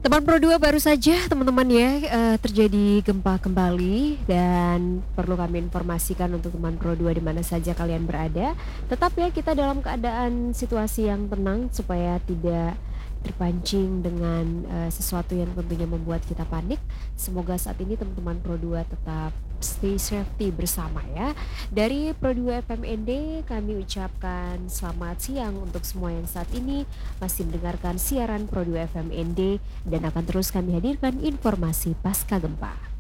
Teman Pro 2 baru saja teman-teman ya, terjadi gempa kembali dan perlu kami informasikan untuk teman Pro 2 di mana saja kalian berada, tetap ya kita dalam keadaan situasi yang tenang supaya tidak terpancing dengan, sesuatu yang tentunya membuat kita panik. Semoga saat ini teman-teman Pro 2 tetap stay safety bersama ya. Dari Pro 2 FM ND kami ucapkan selamat siang untuk semua yang saat ini masih mendengarkan siaran Pro 2 FM ND dan akan terus kami hadirkan informasi pasca gempa.